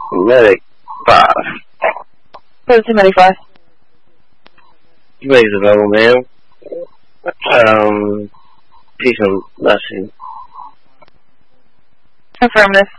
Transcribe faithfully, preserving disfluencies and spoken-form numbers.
Medic five. Who's the Medic five? Raise available, ma'am. Um, peace and blessing. Affirmative.